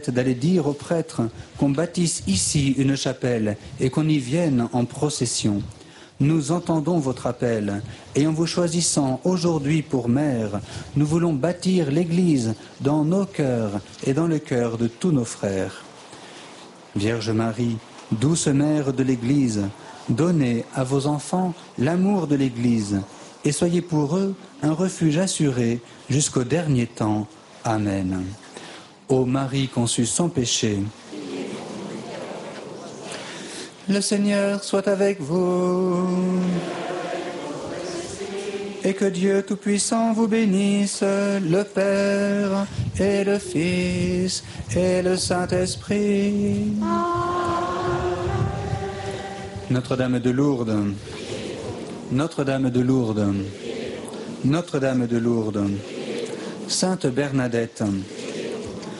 d'aller dire aux prêtres qu'on bâtisse ici une chapelle et qu'on y vienne en procession. Nous entendons votre appel et en vous choisissant aujourd'hui pour mère, nous voulons bâtir l'Église dans nos cœurs et dans le cœur de tous nos frères. Vierge Marie, douce mère de l'Église, donnez à vos enfants l'amour de l'Église et soyez pour eux un refuge assuré jusqu'au dernier temps. Amen. Ô Marie conçue sans péché, le Seigneur soit avec vous et que Dieu Tout-Puissant vous bénisse, le Père et le Fils et le Saint-Esprit. Notre-Dame de Lourdes, Notre-Dame de Lourdes, Notre-Dame de Lourdes, Sainte Bernadette,